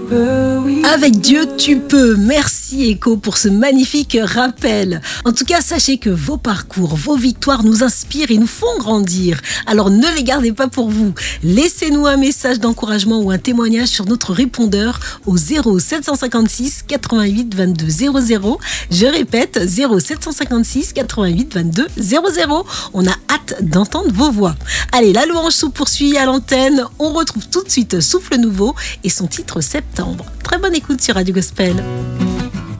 peux, oui. Avec Dieu, tu peux. Merci Echo pour ce magnifique rappel. En tout cas, sachez que vos parcours, vos victoires nous inspirent et nous font grandir. Alors ne les gardez pas pour vous. Laissez-nous un message d'encouragement ou un témoignage sur notre répondeur au 0756 88 22 00. Je répète, 0756 88 22 00. On a hâte d'entendre vos voix. Allez, la louange se poursuit à l'antenne. On retrouve tout de suite Souffle Nouveau et son titre Septembre. Très bonne écoute sur Radio Gospel.